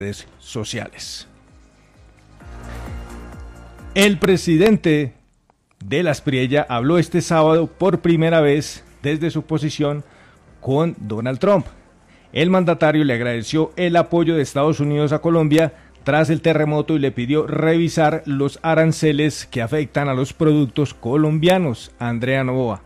redes sociales. El presidente de la Aspriella habló este sábado por primera vez desde su posición con Donald Trump. El mandatario le agradeció el apoyo de Estados Unidos a Colombia tras el terremoto y le pidió revisar los aranceles que afectan a los productos colombianos. Andrea Novoa.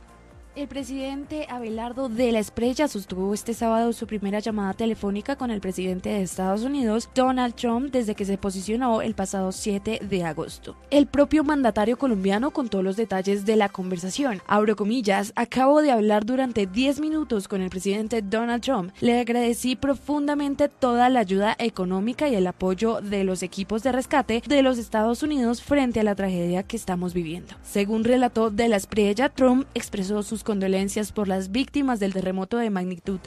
El presidente Abelardo de la Aspriella sostuvo este sábado su primera llamada telefónica con el presidente de Estados Unidos, Donald Trump, desde que se posicionó el pasado 7 de agosto. El propio mandatario colombiano contó los detalles de la conversación. Abro comillas, acabo de hablar durante 10 minutos con el presidente Donald Trump. Le agradecí profundamente toda la ayuda económica y el apoyo de los equipos de rescate de los Estados Unidos frente a la tragedia que estamos viviendo. Según relató de la Aspriella, Trump expresó sus condolencias por las víctimas del terremoto de magnitud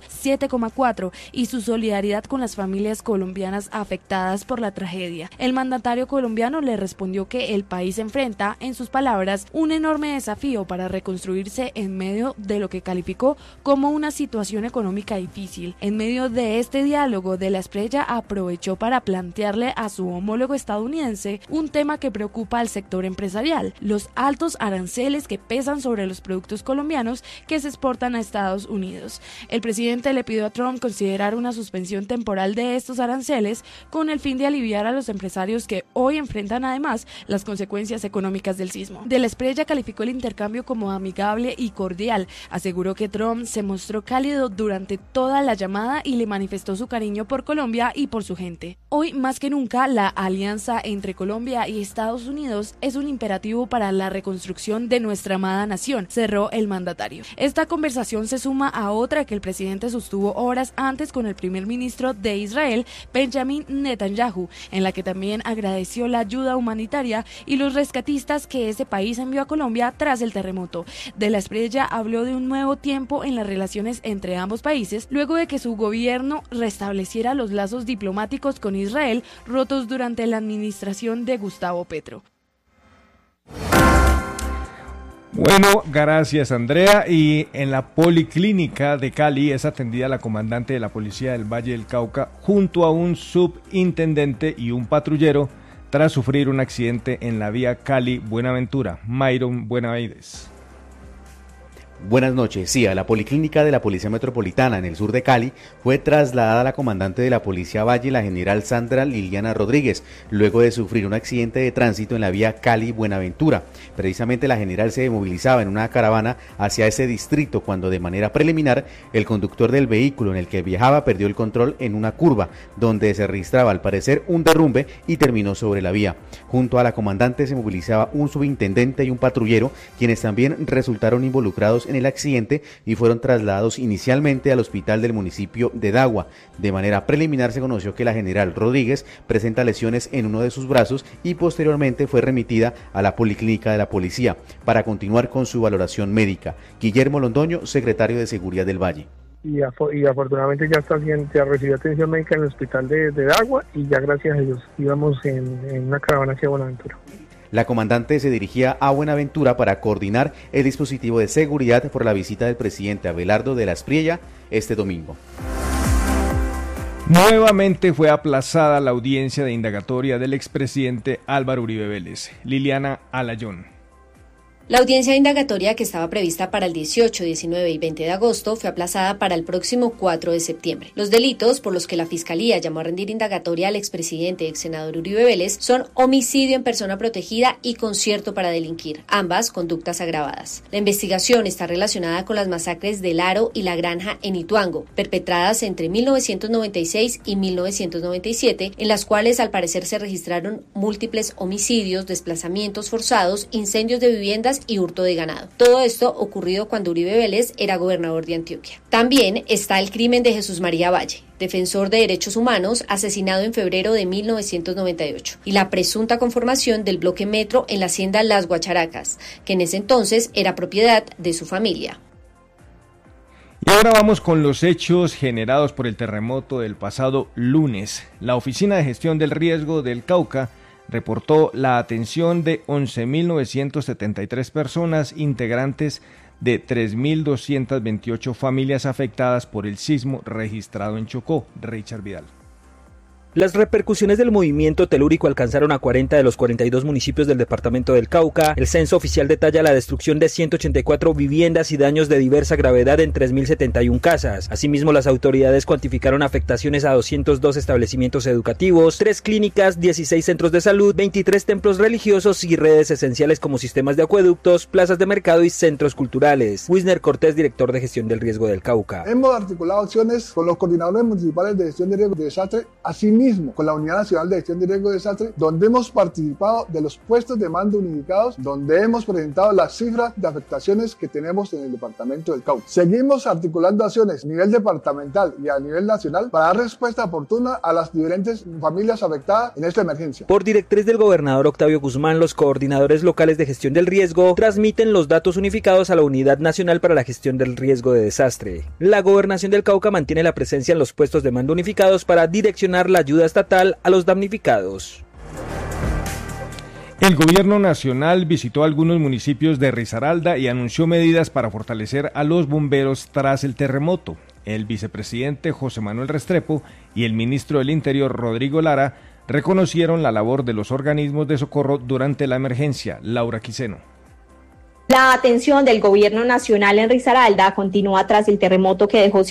7,4 y su solidaridad con las familias colombianas afectadas por la tragedia. El mandatario colombiano le respondió que el país enfrenta, en sus palabras, un enorme desafío para reconstruirse en medio de lo que calificó como una situación económica difícil. En medio de este diálogo, de la Aspriella aprovechó para plantearle a su homólogo estadounidense un tema que preocupa al sector empresarial: los altos aranceles que pesan sobre los productos colombianos que se exportan a Estados Unidos. El presidente le pidió a Trump considerar una suspensión temporal de estos aranceles con el fin de aliviar a los empresarios que hoy enfrentan además las consecuencias económicas del sismo. De la Aspriella calificó el intercambio como amigable y cordial. Aseguró que Trump se mostró cálido durante toda la llamada y le manifestó su cariño por Colombia y por su gente. Hoy más que nunca, la alianza entre Colombia y Estados Unidos es un imperativo para la reconstrucción de nuestra amada nación, cerró el mandatario. Esta conversación se suma a otra que el presidente sostuvo horas antes con el primer ministro de Israel, Benjamin Netanyahu, en la que también agradeció la ayuda humanitaria y los rescatistas que ese país envió a Colombia tras el terremoto. De la Aspriella habló de un nuevo tiempo en las relaciones entre ambos países, luego de que su gobierno restableciera los lazos diplomáticos con Israel rotos durante la administración de Gustavo Petro. Bueno, gracias Andrea. Y en la Policlínica de Cali es atendida la comandante de la Policía del Valle del Cauca junto a un subintendente y un patrullero tras sufrir un accidente en la vía Cali-Buenaventura. Mayron Buenavides. Buenas noches. Sí, a la Policlínica de la Policía Metropolitana en el sur de Cali fue trasladada la comandante de la Policía Valle, la general Sandra Liliana Rodríguez, luego de sufrir un accidente de tránsito en la vía Cali-Buenaventura. Precisamente la general se movilizaba en una caravana hacia ese distrito cuando de manera preliminar el conductor del vehículo en el que viajaba perdió el control en una curva donde se registraba al parecer un derrumbe y terminó sobre la vía. Junto a la comandante se movilizaba un subintendente y un patrullero, quienes también resultaron involucrados en el accidente y fueron trasladados inicialmente al hospital del municipio de Dagua. De manera preliminar se conoció que la general Rodríguez presenta lesiones en uno de sus brazos y posteriormente fue remitida a la Policlínica de la Policía para continuar con su valoración médica. Guillermo Londoño, secretario de Seguridad del Valle. Y afortunadamente ya recibió atención médica en el hospital de Dagua y ya gracias a Dios íbamos en una caravana hacia Buenaventura. La comandante se dirigía a Buenaventura para coordinar el dispositivo de seguridad por la visita del presidente Abelardo de la Aspriella este domingo. Nuevamente fue aplazada la audiencia de indagatoria del expresidente Álvaro Uribe Vélez. Liliana Alayón. La audiencia indagatoria, que estaba prevista para el 18, 19 y 20 de agosto, fue aplazada para el próximo 4 de septiembre. Los delitos por los que la Fiscalía llamó a rendir indagatoria al expresidente y exsenador Uribe Vélez son homicidio en persona protegida y concierto para delinquir, ambas conductas agravadas. La investigación está relacionada con las masacres del Aro y La Granja en Ituango, perpetradas entre 1996 y 1997, en las cuales al parecer se registraron múltiples homicidios, desplazamientos forzados, incendios de viviendas y hurto de ganado. Todo esto ocurrido cuando Uribe Vélez era gobernador de Antioquia. También está el crimen de Jesús María Valle, defensor de derechos humanos, asesinado en febrero de 1998, y la presunta conformación del bloque Metro en la hacienda Las Guacharacas, que en ese entonces era propiedad de su familia. Y ahora vamos con los hechos generados por el terremoto del pasado lunes. La Oficina de Gestión del Riesgo del Cauca reportó la atención de 11.973 personas integrantes de 3.228 familias afectadas por el sismo registrado en Chocó. Richard Vidal. Las repercusiones del movimiento telúrico alcanzaron a 40 de los 42 municipios del departamento del Cauca. El censo oficial detalla la destrucción de 184 viviendas y daños de diversa gravedad en 3.071 casas. Asimismo, las autoridades cuantificaron afectaciones a 202 establecimientos educativos, 3 clínicas, 16 centros de salud, 23 templos religiosos y redes esenciales como sistemas de acueductos, plazas de mercado y centros culturales. Wisner Cortés, director de gestión del riesgo del Cauca. Hemos articulado acciones con los coordinadores municipales de gestión de riesgo de desastre, asimismo con la Unidad Nacional de Gestión de Riesgo de Desastre, donde hemos participado de los puestos de mando unificados, donde hemos presentado las cifras de afectaciones que tenemos en el departamento del Cauca. Seguimos articulando acciones a nivel departamental y a nivel nacional para dar respuesta oportuna a las diferentes familias afectadas en esta emergencia. Por directriz del gobernador Octavio Guzmán, los coordinadores locales de gestión del riesgo transmiten los datos unificados a la Unidad Nacional para la Gestión del Riesgo de Desastre. La Gobernación del Cauca mantiene la presencia en los puestos de mando unificados para direccionar la ayuda estatal a los damnificados. El gobierno nacional visitó algunos municipios de Risaralda y anunció medidas para fortalecer a los bomberos tras el terremoto. El vicepresidente José Manuel Restrepo y el ministro del Interior Rodrigo Lara reconocieron la labor de los organismos de socorro durante la emergencia. Laura Quiseno. La atención del gobierno nacional en Risaralda continúa tras el terremoto que dejó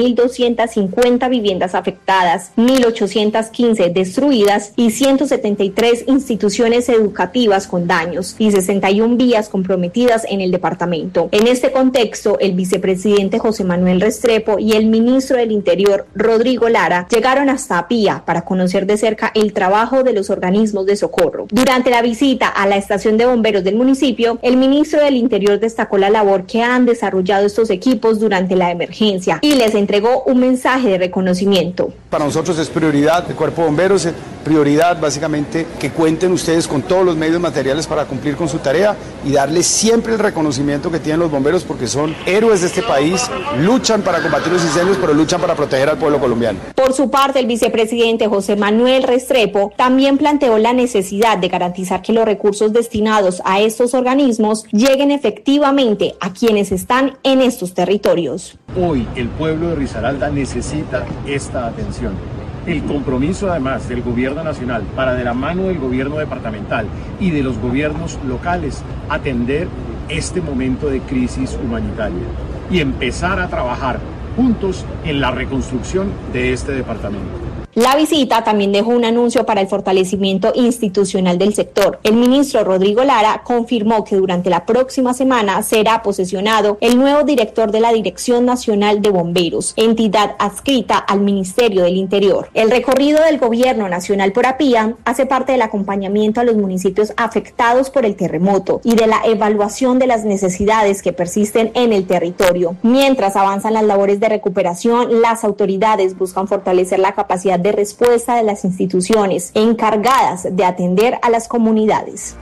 7.250 viviendas afectadas, 1.815 destruidas y 173 instituciones educativas con daños y 61 vías comprometidas en el departamento. En este contexto, el vicepresidente José Manuel Restrepo y el ministro del Interior Rodrigo Lara llegaron hasta Apía para conocer de cerca el trabajo de los organismos de socorro. Durante la visita a la estación de bomberos del municipio, el ministro del Interior destacó la labor que han desarrollado estos equipos durante la emergencia y les entregó un mensaje de reconocimiento. Para nosotros es prioridad el Cuerpo de Bomberos, prioridad básicamente que cuenten ustedes con todos los medios materiales para cumplir con su tarea y darles siempre el reconocimiento que tienen los bomberos porque son héroes de este país, luchan para combatir los incendios, pero luchan para proteger al pueblo colombiano. Por su parte, el vicepresidente José Manuel Restrepo también planteó la necesidad de garantizar que los recursos destinados a estos organismos lleguen efectivamente a quienes están en estos territorios. Hoy el pueblo de Risaralda necesita esta atención. El compromiso además del gobierno nacional para de la mano del gobierno departamental y de los gobiernos locales atender este momento de crisis humanitaria y empezar a trabajar juntos en la reconstrucción de este departamento. La visita también dejó un anuncio para el fortalecimiento institucional del sector. El ministro Rodrigo Lara confirmó que durante la próxima semana será posesionado el nuevo director de la Dirección Nacional de Bomberos, entidad adscrita al Ministerio del Interior. El recorrido del gobierno nacional por Apía hace parte del acompañamiento a los municipios afectados por el terremoto y de la evaluación de las necesidades que persisten en el territorio. Mientras avanzan las labores de recuperación, las autoridades buscan fortalecer la capacidad de respuesta de las instituciones encargadas de atender a las comunidades.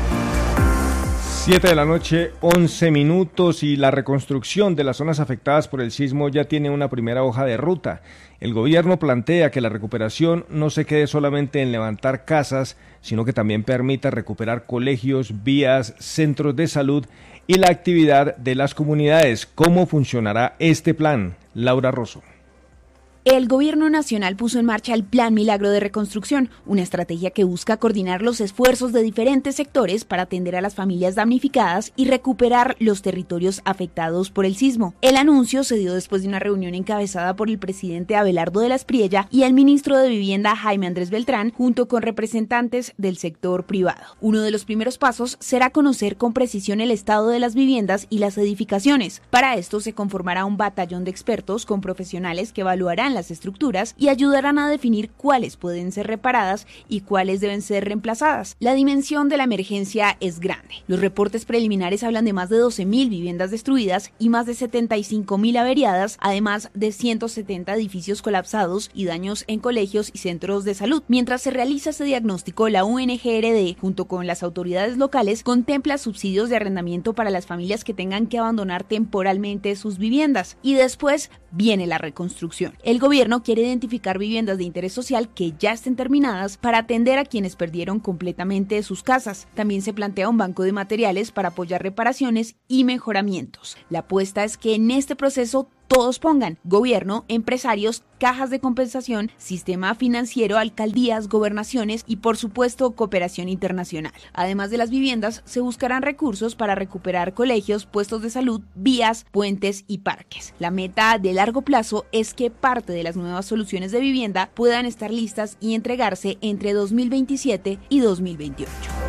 7 de la noche, 11 minutos y la reconstrucción de las zonas afectadas por el sismo ya tiene una primera hoja de ruta. El gobierno plantea que la recuperación no se quede solamente en levantar casas, sino que también permita recuperar colegios, vías, centros de salud y la actividad de las comunidades. ¿Cómo funcionará este plan? Laura Rosso. El gobierno nacional puso en marcha el Plan Milagro de Reconstrucción, una estrategia que busca coordinar los esfuerzos de diferentes sectores para atender a las familias damnificadas y recuperar los territorios afectados por el sismo. El anuncio se dio después de una reunión encabezada por el presidente Abelardo de la Espriella y el ministro de Vivienda Jaime Andrés Beltrán, junto con representantes del sector privado. Uno de los primeros pasos será conocer con precisión el estado de las viviendas y las edificaciones. Para esto se conformará un batallón de expertos con profesionales que evaluarán las estructuras y ayudarán a definir cuáles pueden ser reparadas y cuáles deben ser reemplazadas. La dimensión de la emergencia es grande. Los reportes preliminares hablan de más de 12.000 viviendas destruidas y más de 75.000 averiadas, además de 170 edificios colapsados y daños en colegios y centros de salud. Mientras se realiza ese diagnóstico, la UNGRD, junto con las autoridades locales, contempla subsidios de arrendamiento para las familias que tengan que abandonar temporalmente sus viviendas. Y después viene la reconstrucción. El gobierno quiere identificar viviendas de interés social que ya estén terminadas para atender a quienes perdieron completamente sus casas. También se plantea un banco de materiales para apoyar reparaciones y mejoramientos. La apuesta es que en este proceso todos pongan: gobierno, empresarios, cajas de compensación, sistema financiero, alcaldías, gobernaciones y por supuesto cooperación internacional. Además de las viviendas, se buscarán recursos para recuperar colegios, puestos de salud, vías, puentes y parques. La meta de largo plazo es que parte de las nuevas soluciones de vivienda puedan estar listas y entregarse entre 2027 y 2028.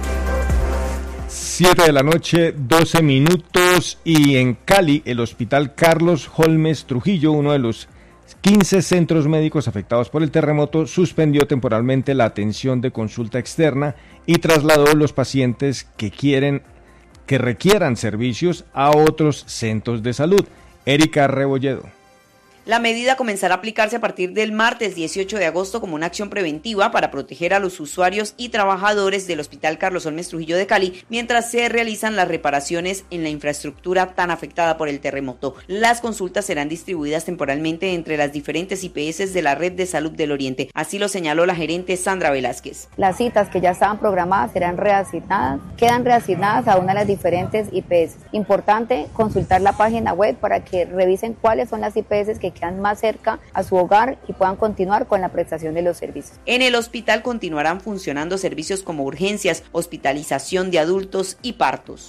7 de la noche, 12 minutos, y en Cali, el Hospital Carlos Holmes Trujillo, uno de los 15 centros médicos afectados por el terremoto, suspendió temporalmente la atención de consulta externa y trasladó los pacientes que requieran servicios a otros centros de salud. Erika Rebolledo. La medida comenzará a aplicarse a partir del martes 18 de agosto como una acción preventiva para proteger a los usuarios y trabajadores del Hospital Carlos Holmes Trujillo de Cali mientras se realizan las reparaciones en la infraestructura tan afectada por el terremoto. Las consultas serán distribuidas temporalmente entre las diferentes IPS de la Red de Salud del Oriente. Así lo señaló la gerente Sandra Velázquez. Las citas que ya estaban programadas serán reasignadas, quedan reasignadas a una de las diferentes IPS. Importante consultar la página web para que revisen cuáles son las IPS que quedan más cerca a su hogar y puedan continuar con la prestación de los servicios. En el hospital continuarán funcionando servicios como urgencias, hospitalización de adultos y partos.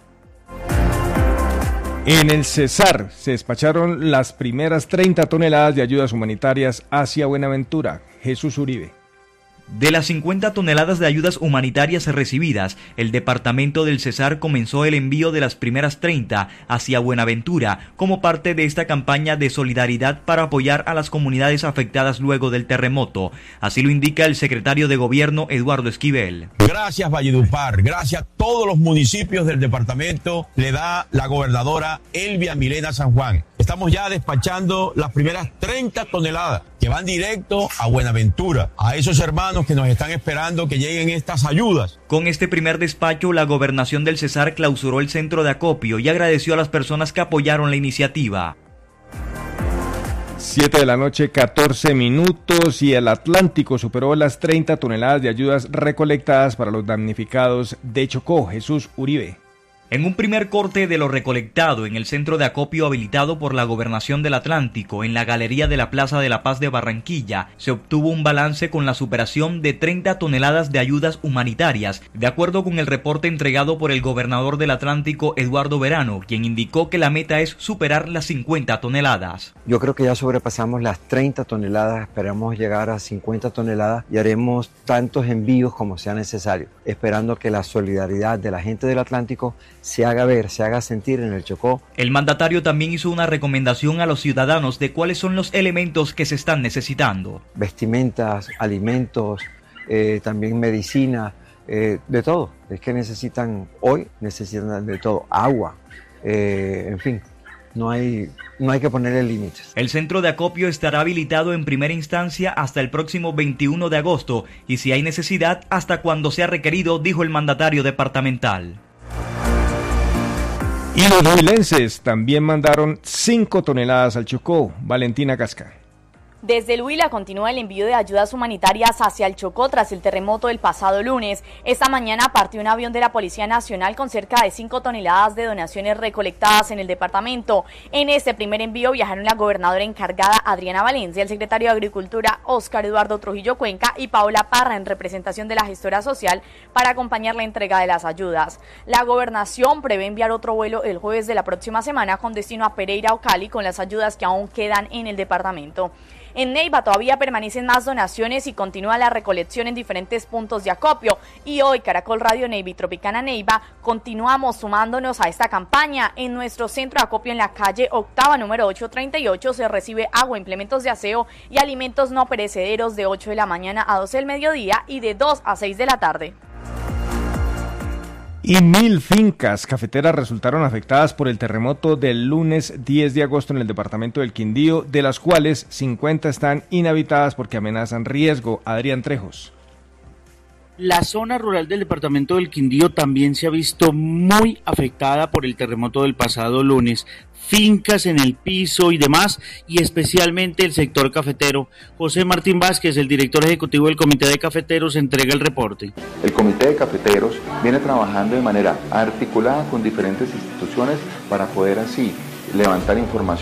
En el Cesar se despacharon las primeras 30 toneladas de ayudas humanitarias hacia Buenaventura. Jesús Uribe. De las 50 toneladas de ayudas humanitarias recibidas, el departamento del Cesar comenzó el envío de las primeras 30 hacia Buenaventura como parte de esta campaña de solidaridad para apoyar a las comunidades afectadas luego del terremoto. Así lo indica el secretario de Gobierno, Eduardo Esquivel. Gracias Valledupar, gracias a todos los municipios del departamento, le da la gobernadora Elvia Milena San Juan. Estamos ya despachando las primeras 30 toneladas que van directo a Buenaventura, a esos hermanos que nos están esperando que lleguen estas ayudas. Con este primer despacho, la gobernación del Cesar clausuró el centro de acopio y agradeció a las personas que apoyaron la iniciativa. 7 de la noche, 14 minutos, y el Atlántico superó las 30 toneladas de ayudas recolectadas para los damnificados de Chocó. Jesús Uribe. En un primer corte de lo recolectado en el centro de acopio habilitado por la Gobernación del Atlántico en la Galería de la Plaza de la Paz de Barranquilla, se obtuvo un balance con la superación de 30 toneladas de ayudas humanitarias, de acuerdo con el reporte entregado por el gobernador del Atlántico, Eduardo Verano, quien indicó que la meta es superar las 50 toneladas. Yo creo que ya sobrepasamos las 30 toneladas, esperamos llegar a 50 toneladas y haremos tantos envíos como sea necesario, esperando que la solidaridad de la gente del Atlántico se haga ver, se haga sentir en el Chocó. El mandatario también hizo una recomendación a los ciudadanos de cuáles son los elementos que se están necesitando. Vestimentas, alimentos, también medicina, de todo. Es que necesitan de todo, agua, en fin. No hay que ponerle límites. El centro de acopio estará habilitado en primera instancia hasta el próximo 21 de agosto y si hay necesidad hasta cuando sea requerido, dijo el mandatario departamental. Y los huilenses también mandaron 5 toneladas al Chocó. Valentina Casca. Desde el Huila continúa el envío de ayudas humanitarias hacia el Chocó tras el terremoto del pasado lunes. Esta mañana partió un avión de la Policía Nacional con cerca de 5 toneladas de donaciones recolectadas en el departamento. En este primer envío viajaron la gobernadora encargada Adriana Valencia, el secretario de Agricultura Óscar Eduardo Trujillo Cuenca y Paola Parra en representación de la gestora social para acompañar la entrega de las ayudas. La gobernación prevé enviar otro vuelo el jueves de la próxima semana con destino a Pereira o Cali con las ayudas que aún quedan en el departamento. En Neiva todavía permanecen más donaciones y continúa la recolección en diferentes puntos de acopio. Y hoy Caracol Radio Neiva y Tropicana Neiva continuamos sumándonos a esta campaña. En nuestro centro de acopio en la calle Octava número 838 se recibe agua, implementos de aseo y alimentos no perecederos de 8 de la mañana a 12 del mediodía y de 2 a 6 de la tarde. Y 1.000 fincas cafeteras resultaron afectadas por el terremoto del lunes 10 de agosto en el departamento del Quindío, de las cuales 50 están inhabitadas porque amenazan riesgo. Adrián Trejos. La zona rural del departamento del Quindío también se ha visto muy afectada por el terremoto del pasado lunes. Fincas en el piso y demás, y especialmente el sector cafetero. José Martín Vázquez, el director ejecutivo del Comité de Cafeteros, entrega el reporte. El Comité de Cafeteros viene trabajando de manera articulada con diferentes instituciones para poder así levantar información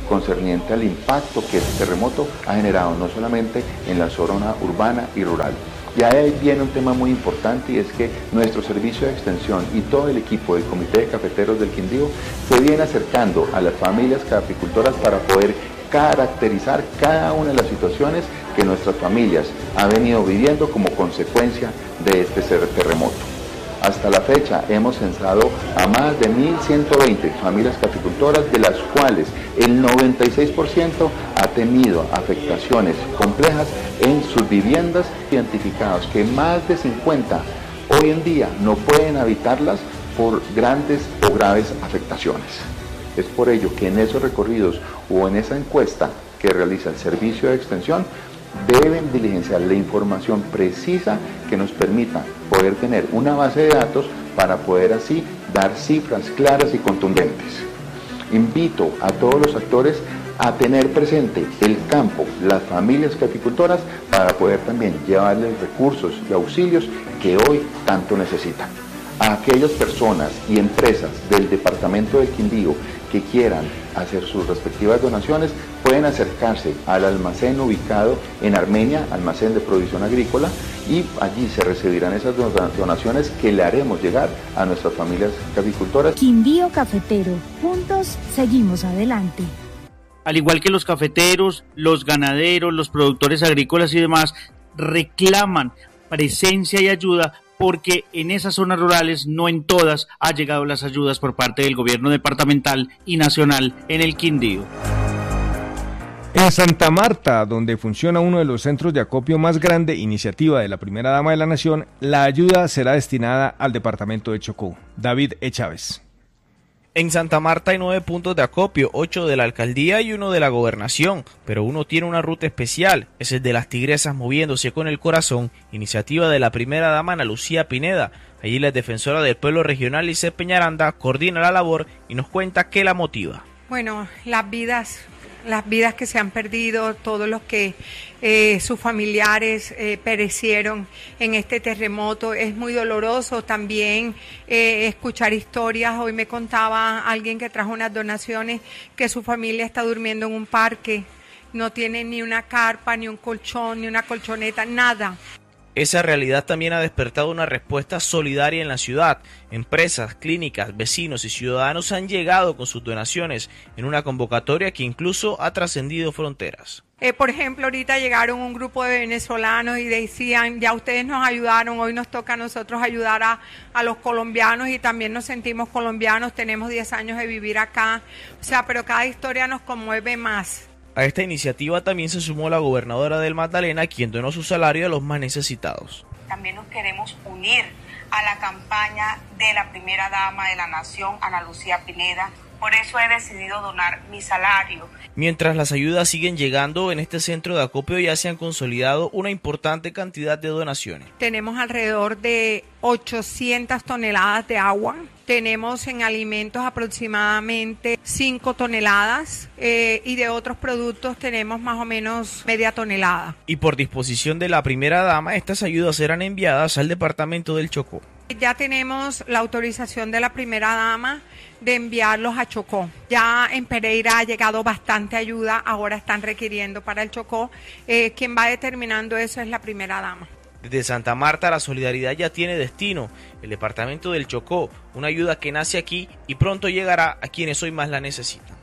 concerniente al impacto que este terremoto ha generado no solamente en la zona urbana y rural. Y ahí viene un tema muy importante, y es que nuestro servicio de extensión y todo el equipo del Comité de Cafeteros del Quindío se viene acercando a las familias caficultoras para poder caracterizar cada una de las situaciones que nuestras familias han venido viviendo como consecuencia de este terremoto. Hasta la fecha hemos censado a más de 1.120 familias caficultoras, de las cuales el 96% ha tenido afectaciones complejas en sus viviendas, identificados que más de 50 hoy en día no pueden habitarlas por grandes o graves afectaciones. Es por ello que en esos recorridos o en esa encuesta que realiza el servicio de extensión deben diligenciar la información precisa que nos permita poder tener una base de datos para poder así dar cifras claras y contundentes. Invito a todos los actores a tener presente el campo, las familias caficultoras, para poder también llevarles recursos y auxilios que hoy tanto necesitan. A aquellas personas y empresas del departamento del Quindío que quieran hacer sus respectivas donaciones, pueden acercarse al almacén ubicado en Armenia, almacén de provisión agrícola, y allí se recibirán esas donaciones que le haremos llegar a nuestras familias caficultoras. Quindío Cafetero, juntos seguimos adelante. Al igual que los cafeteros, los ganaderos, los productores agrícolas y demás, reclaman presencia y ayuda, porque en esas zonas rurales, no en todas, ha llegado las ayudas por parte del gobierno departamental y nacional en el Quindío. En Santa Marta, donde funciona uno de los centros de acopio más grande, iniciativa de la primera dama de la nación, la ayuda será destinada al departamento de Chocó. David E. Chávez. En Santa Marta hay 9 puntos de acopio, 8 de la alcaldía y 1 de la gobernación, pero uno tiene una ruta especial, es el de las Tigresas Moviéndose con el Corazón, iniciativa de la primera dama Ana Lucía Pineda. Allí la defensora del pueblo regional Lisset Peñaranda coordina la labor y nos cuenta qué la motiva. Bueno, las vidas que se han perdido, todos los que sus familiares perecieron en este terremoto, es muy doloroso también escuchar historias. Hoy me contaba alguien que trajo unas donaciones que su familia está durmiendo en un parque, no tiene ni una carpa, ni un colchón, ni una colchoneta, nada. Esa realidad también ha despertado una respuesta solidaria en la ciudad. Empresas, clínicas, vecinos y ciudadanos han llegado con sus donaciones en una convocatoria que incluso ha trascendido fronteras. Por ejemplo, ahorita llegaron un grupo de venezolanos y decían, ya ustedes nos ayudaron, hoy nos toca a nosotros ayudar a los colombianos, y también nos sentimos colombianos, tenemos 10 años de vivir acá, o sea, pero cada historia nos conmueve más. A esta iniciativa también se sumó la gobernadora del Magdalena, quien donó su salario a los más necesitados. También nos queremos unir a la campaña de la primera dama de la nación, Ana Lucía Pineda. Por eso he decidido donar mi salario. Mientras las ayudas siguen llegando, en este centro de acopio ya se han consolidado una importante cantidad de donaciones. Tenemos alrededor de 800 toneladas de agua. Tenemos en alimentos aproximadamente 5 toneladas y de otros productos tenemos más o menos media tonelada. Y por disposición de la primera dama, estas ayudas serán enviadas al departamento del Chocó. Ya tenemos la autorización de la primera dama de enviarlos a Chocó. Ya en Pereira ha llegado bastante ayuda, ahora están requiriendo para el Chocó. Quien va determinando eso es la primera dama. Desde Santa Marta la solidaridad ya tiene destino, el departamento del Chocó, una ayuda que nace aquí y pronto llegará a quienes hoy más la necesitan.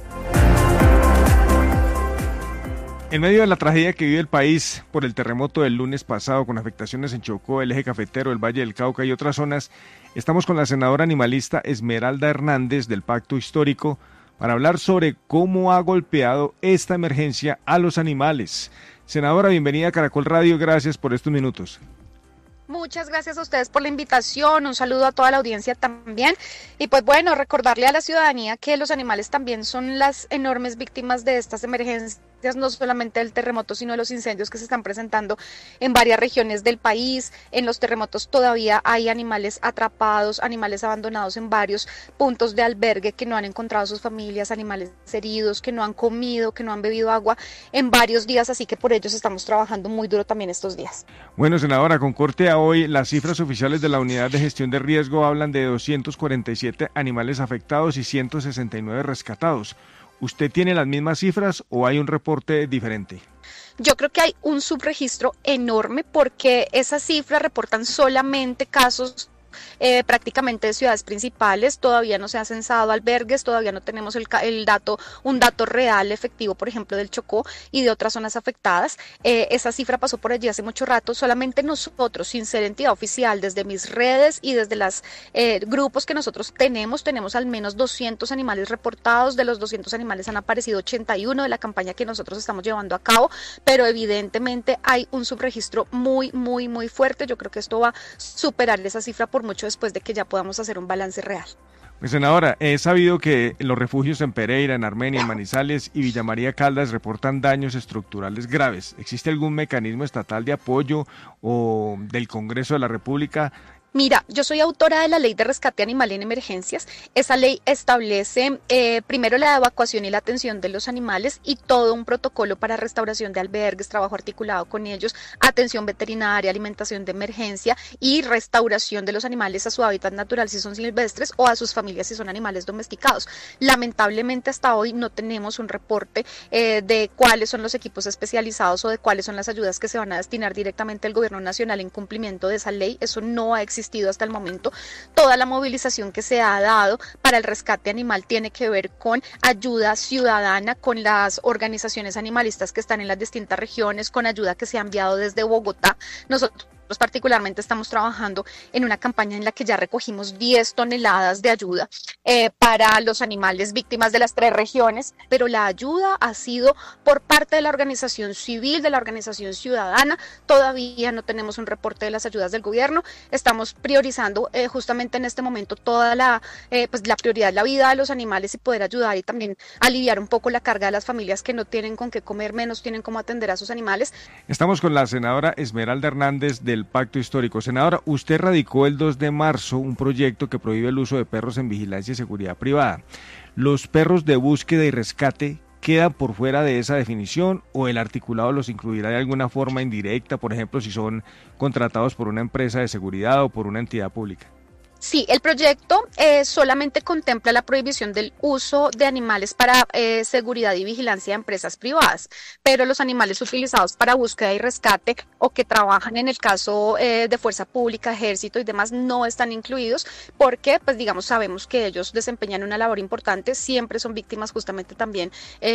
En medio de la tragedia que vive el país por el terremoto del lunes pasado, con afectaciones en Chocó, el eje cafetero, el Valle del Cauca y otras zonas, estamos con la senadora animalista Esmeralda Hernández del Pacto Histórico para hablar sobre cómo ha golpeado esta emergencia a los animales. Senadora, bienvenida a Caracol Radio, gracias por estos minutos. Muchas gracias a ustedes por la invitación, un saludo a toda la audiencia también, y pues bueno, recordarle a la ciudadanía que los animales también son las enormes víctimas de estas emergencias, no solamente del terremoto, sino de los incendios que se están presentando en varias regiones del país. En los terremotos todavía hay animales atrapados, animales abandonados en varios puntos de albergue que no han encontrado sus familias, animales heridos, que no han comido, que no han bebido agua en varios días, así que por ellos estamos trabajando muy duro también estos días. Bueno, senadora, con corte a hoy, las cifras oficiales de la Unidad de Gestión de Riesgo hablan de 247 animales afectados y 169 rescatados. ¿Usted tiene las mismas cifras o hay un reporte diferente? Yo creo que hay un subregistro enorme porque esas cifras reportan solamente casos prácticamente de ciudades principales. Todavía no se ha censado albergues, todavía no tenemos un dato real, efectivo, por ejemplo, del Chocó y de otras zonas afectadas. Esa cifra pasó por allí hace mucho rato. Solamente nosotros, sin ser entidad oficial, desde mis redes y desde los grupos que nosotros tenemos al menos 200 animales reportados. De los 200 animales han aparecido 81 de la campaña que nosotros estamos llevando a cabo, pero evidentemente hay un subregistro muy, muy, muy fuerte. Yo creo que esto va a superar esa cifra por mucho después de que ya podamos hacer un balance real. Pues, senadora, he sabido que los refugios en Pereira, en Armenia, en Manizales y Villa María Caldas reportan daños estructurales graves. ¿Existe algún mecanismo estatal de apoyo o del Congreso de la República? Mira, yo soy autora de la Ley de Rescate Animal en Emergencias. Esa ley establece primero la evacuación y la atención de los animales y todo un protocolo para restauración de albergues, trabajo articulado con ellos, atención veterinaria, alimentación de emergencia y restauración de los animales a su hábitat natural si son silvestres o a sus familias si son animales domesticados. Lamentablemente hasta hoy no tenemos un reporte de cuáles son los equipos especializados o de cuáles son las ayudas que se van a destinar directamente al Gobierno Nacional en cumplimiento de esa ley. Eso no ha existido hasta el momento. Toda la movilización que se ha dado para el rescate animal tiene que ver con ayuda ciudadana, con las organizaciones animalistas que están en las distintas regiones, con ayuda que se ha enviado desde Bogotá. Nosotros particularmente estamos trabajando en una campaña en la que ya recogimos 10 toneladas de ayuda para los animales víctimas de las 3 regiones, pero la ayuda ha sido por parte de la organización civil, de la organización ciudadana. Todavía no tenemos un reporte de las ayudas del gobierno. Estamos priorizando justamente en este momento toda la prioridad, la vida de los animales y poder ayudar y también aliviar un poco la carga de las familias que no tienen con qué comer, menos tienen cómo atender a sus animales. Estamos con la senadora Esmeralda Hernández del Pacto Histórico. Senadora, usted radicó el 2 de marzo un proyecto que prohíbe el uso de perros en vigilancia y seguridad privada. ¿Los perros de búsqueda y rescate quedan por fuera de esa definición o el articulado los incluirá de alguna forma indirecta, por ejemplo, si son contratados por una empresa de seguridad o por una entidad pública? Sí, el proyecto solamente contempla la prohibición del uso de animales para seguridad y vigilancia de empresas privadas, pero los animales utilizados para búsqueda y rescate o que trabajan en el caso de fuerza pública, ejército y demás no están incluidos porque, pues digamos, sabemos que ellos desempeñan una labor importante, siempre son víctimas justamente también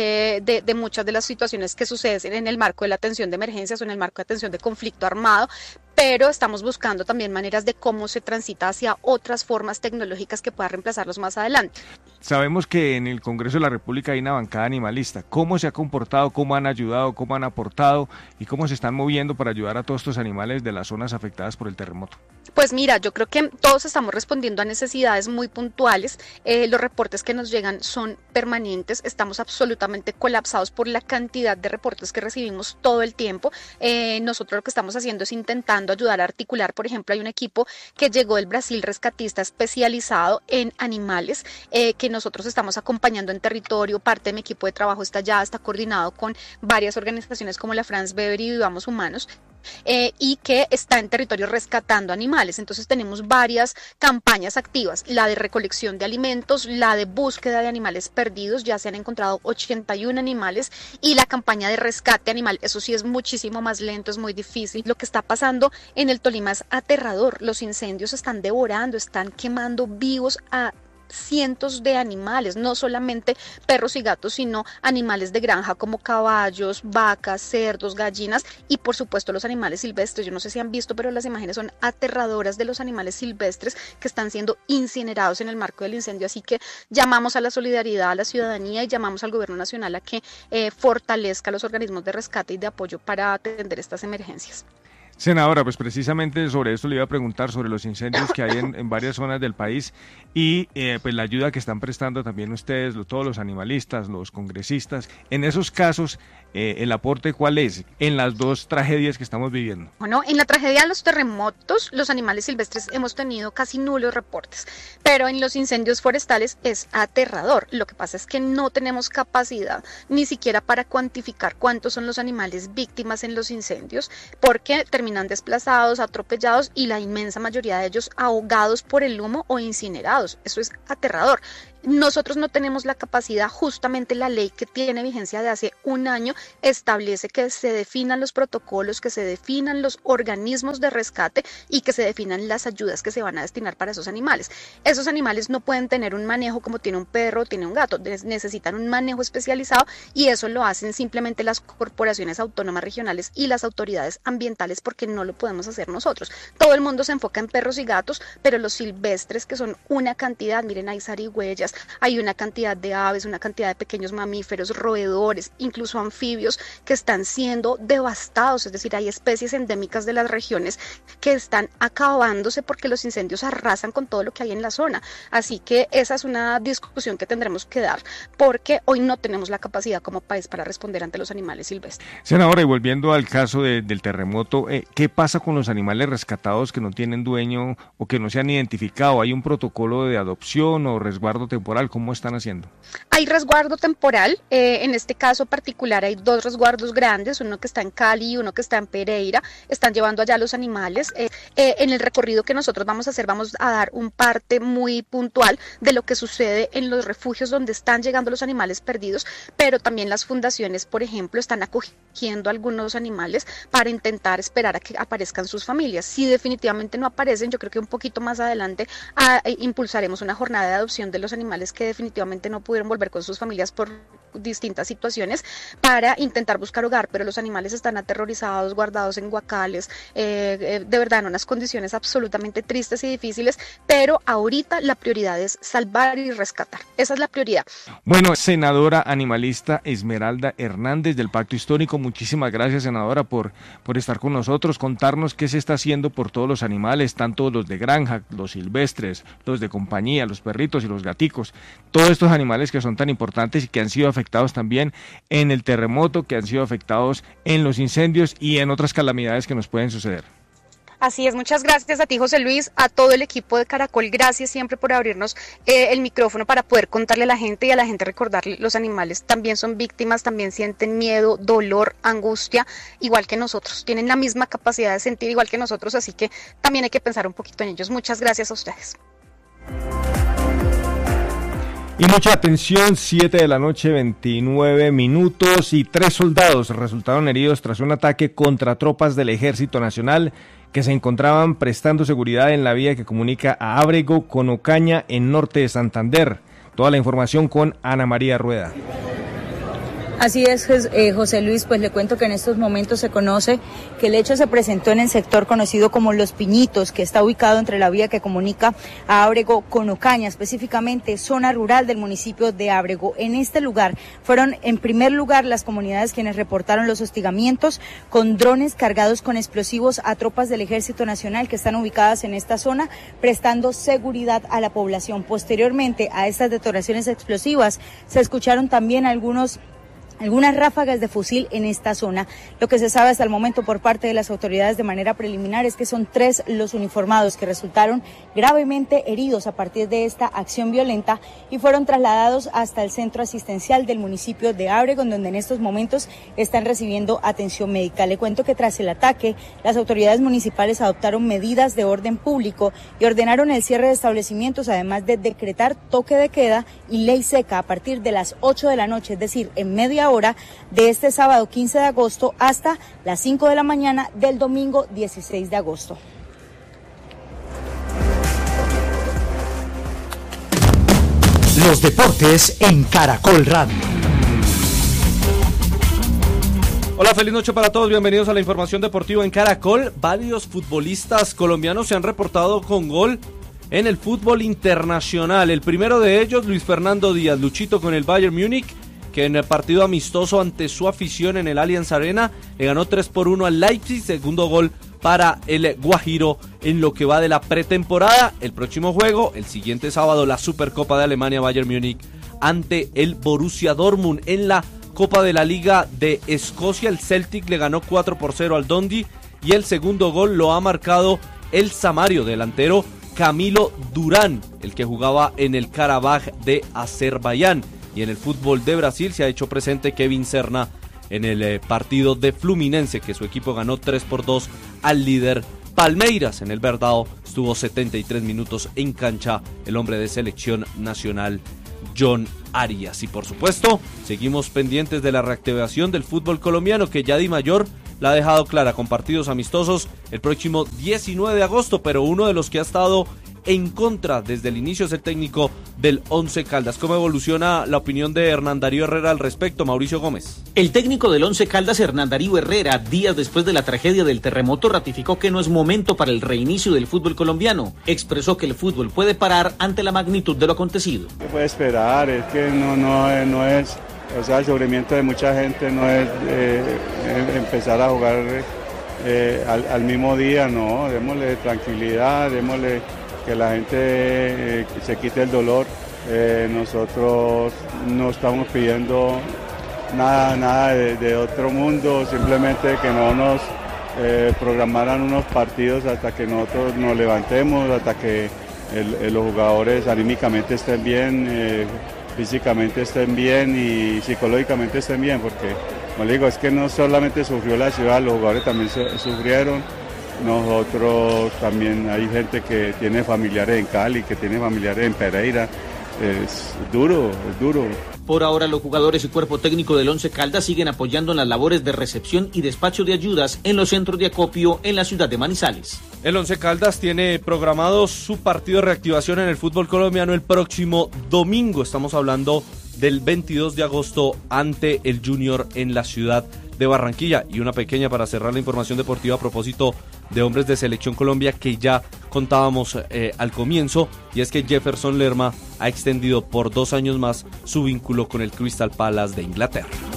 de muchas de las situaciones que suceden en el marco de la atención de emergencias o en el marco de atención de conflicto armado, pero estamos buscando también maneras de cómo se transita hacia otras formas tecnológicas que puedan reemplazarlos más adelante. Sabemos que en el Congreso de la República hay una bancada animalista. ¿Cómo se ha comportado, cómo han ayudado, cómo han aportado y cómo se están moviendo para ayudar a todos estos animales de las zonas afectadas por el terremoto? Pues mira, yo creo que todos estamos respondiendo a necesidades muy puntuales. Los reportes que nos llegan son permanentes. Estamos absolutamente colapsados por la cantidad de reportes que recibimos todo el tiempo. Nosotros lo que estamos haciendo es intentando ayudar a articular. Por ejemplo, hay un equipo que llegó del Brasil rescatista especializado en animales que nosotros estamos acompañando en territorio. Parte de mi equipo de trabajo está coordinado con varias organizaciones como la France Bever y Vivamos Humanos. Y que está en territorio rescatando animales. Entonces tenemos varias campañas activas, la de recolección de alimentos, la de búsqueda de animales perdidos, ya se han encontrado 81 animales, y la campaña de rescate animal, eso sí es muchísimo más lento, es muy difícil. Lo que está pasando en el Tolima es aterrador, los incendios están devorando, están quemando vivos a cientos de animales, no solamente perros y gatos, sino animales de granja como caballos, vacas, cerdos, gallinas y por supuesto los animales silvestres. Yo no sé si han visto, pero las imágenes son aterradoras de los animales silvestres que están siendo incinerados en el marco del incendio, así que llamamos a la solidaridad a la ciudadanía y llamamos al gobierno nacional a que fortalezca los organismos de rescate y de apoyo para atender estas emergencias. Senadora, pues precisamente sobre esto le iba a preguntar, sobre los incendios que hay en varias zonas del país y pues la ayuda que están prestando también ustedes, todos los animalistas, los congresistas. En esos casos, ¿el aporte cuál es en las dos tragedias que estamos viviendo? Bueno, en la tragedia de los terremotos, los animales silvestres hemos tenido casi nulos reportes, pero en los incendios forestales es aterrador. Lo que pasa es que no tenemos capacidad ni siquiera para cuantificar cuántos son los animales víctimas en los incendios, porque terminan desplazados, atropellados y la inmensa mayoría de ellos ahogados por el humo o incinerados. Eso es aterrador. Nosotros no tenemos la capacidad, justamente la ley que tiene vigencia de hace un año establece que se definan los protocolos, que se definan los organismos de rescate y que se definan las ayudas que se van a destinar para esos animales. Esos animales no pueden tener un manejo como tiene un perro o tiene un gato, necesitan un manejo especializado y eso lo hacen simplemente las corporaciones autónomas regionales y las autoridades ambientales porque no lo podemos hacer nosotros. Todo el mundo se enfoca en perros y gatos, pero los silvestres, que son una cantidad, miren, hay zarigüeyas, hay una cantidad de aves, una cantidad de pequeños mamíferos, roedores, incluso anfibios que están siendo devastados, es decir, hay especies endémicas de las regiones que están acabándose porque los incendios arrasan con todo lo que hay en la zona. Así que esa es una discusión que tendremos que dar porque hoy no tenemos la capacidad como país para responder ante los animales silvestres. Senadora, y volviendo al caso del terremoto, ¿qué pasa con los animales rescatados que no tienen dueño o que no se han identificado? ¿Hay un protocolo de adopción o resguardo temporal? ¿Cómo están haciendo? Hay resguardo temporal, en este caso particular hay 2 resguardos grandes, uno que está en Cali y uno que está en Pereira, están llevando allá los animales. En el recorrido que nosotros vamos a hacer vamos a dar un parte muy puntual de lo que sucede en los refugios donde están llegando los animales perdidos, pero también las fundaciones, por ejemplo, están acogiendo algunos animales para intentar esperar a que aparezcan sus familias. Si definitivamente no aparecen, yo creo que un poquito más adelante impulsaremos una jornada de adopción de los animales que definitivamente no pudieron volver con sus familias por distintas situaciones para intentar buscar hogar, pero los animales están aterrorizados, guardados en guacales, de verdad en unas condiciones absolutamente tristes y difíciles, pero ahorita la prioridad es salvar y rescatar, esa es la prioridad. Bueno, senadora animalista Esmeralda Hernández del Pacto Histórico, muchísimas gracias, senadora, por estar con nosotros, contarnos qué se está haciendo por todos los animales, tanto los de granja, los silvestres, los de compañía, los perritos y los gaticos, todos estos animales que son tan importantes y que han sido afectados también en el terremoto, que han sido afectados en los incendios y en otras calamidades que nos pueden suceder. Así es, muchas gracias a ti, José Luis, a todo el equipo de Caracol, gracias siempre por abrirnos el micrófono para poder contarle a la gente y a la gente recordarle, los animales también son víctimas, también sienten miedo, dolor, angustia, igual que nosotros, tienen la misma capacidad de sentir igual que nosotros, así que también hay que pensar un poquito en ellos. Muchas gracias a ustedes. Y mucha atención, 7 de la noche, 29 minutos y 3 soldados resultaron heridos tras un ataque contra tropas del Ejército Nacional que se encontraban prestando seguridad en la vía que comunica a Ábrego con Ocaña en norte de Santander. Toda la información con Ana María Rueda. Así es, José Luis, pues le cuento que en estos momentos se conoce que el hecho se presentó en el sector conocido como Los Piñitos, que está ubicado entre la vía que comunica a Ábrego con Ocaña, específicamente zona rural del municipio de Ábrego. En este lugar fueron en primer lugar las comunidades quienes reportaron los hostigamientos con drones cargados con explosivos a tropas del Ejército Nacional que están ubicadas en esta zona, prestando seguridad a la población. Posteriormente a estas detonaciones explosivas se escucharon también algunas ráfagas de fusil en esta zona. Lo que se sabe hasta el momento por parte de las autoridades de manera preliminar es que son 3 los uniformados que resultaron gravemente heridos a partir de esta acción violenta y fueron trasladados hasta el centro asistencial del municipio de Ábrego, donde en estos momentos están recibiendo atención médica. Le cuento que tras el ataque, las autoridades municipales adoptaron medidas de orden público y ordenaron el cierre de establecimientos, además de decretar toque de queda y ley seca a partir de las 8 de la noche, es decir, en media hora de este sábado 15 de agosto hasta las 5 de la mañana del domingo 16 de agosto. Los deportes en Caracol Radio. Hola, feliz noche para todos, bienvenidos a la información deportiva en Caracol. Varios futbolistas colombianos se han reportado con gol en el fútbol internacional. El primero de ellos, Luis Fernando Díaz, Luchito, con el Bayern Múnich, que en el partido amistoso ante su afición en el Allianz Arena le ganó 3-1 al Leipzig, segundo gol para el Guajiro en lo que va de la pretemporada. El próximo juego, el siguiente sábado, la Supercopa de Alemania, Bayern Múnich ante el Borussia Dortmund. En la Copa de la Liga de Escocia, el Celtic le ganó 4-0 al Dundee y el segundo gol lo ha marcado el Samario, delantero Camilo Durán, el que jugaba en el Karabaj de Azerbaiyán. Y en el fútbol de Brasil se ha hecho presente Kevin Serna en el partido de Fluminense, que su equipo ganó 3-2 al líder Palmeiras. En el Verdão estuvo 73 minutos en cancha el hombre de selección nacional John Arias. Y por supuesto, seguimos pendientes de la reactivación del fútbol colombiano, que ya Di Mayor la ha dejado clara con partidos amistosos el próximo 19 de agosto, pero uno de los que ha estado en contra desde el inicio es el técnico del Once Caldas. ¿Cómo evoluciona la opinión de Hernán Darío Herrera al respecto, Mauricio Gómez? El técnico del Once Caldas, Hernán Darío Herrera, días después de la tragedia del terremoto, ratificó que no es momento para el reinicio del fútbol colombiano. Expresó que el fútbol puede parar ante la magnitud de lo acontecido. ¿Qué puede esperar? Es que no es, o sea, el sufrimiento de mucha gente no es empezar a jugar al mismo día, no, démosle tranquilidad, démosle que la gente se quite el dolor. Nosotros no estamos pidiendo nada de otro mundo, simplemente que no nos programaran unos partidos hasta que nosotros nos levantemos, hasta que los jugadores anímicamente estén bien, físicamente estén bien y psicológicamente estén bien, porque, como le digo, es que no solamente sufrió la ciudad, los jugadores también sufrieron. Nosotros también hay gente que tiene familiares en Cali, que tiene familiares en Pereira. Es duro. Por ahora, los jugadores y cuerpo técnico del Once Caldas siguen apoyando en las labores de recepción y despacho de ayudas en los centros de acopio en la ciudad de Manizales. El Once Caldas tiene programado su partido de reactivación en el fútbol colombiano el próximo domingo. Estamos hablando del 22 de agosto ante el Junior en la ciudad de Barranquilla. Y una pequeña para cerrar la información deportiva a propósito de hombres de Selección Colombia que ya contábamos al comienzo, y es que Jefferson Lerma ha extendido por 2 años más su vínculo con el Crystal Palace de Inglaterra.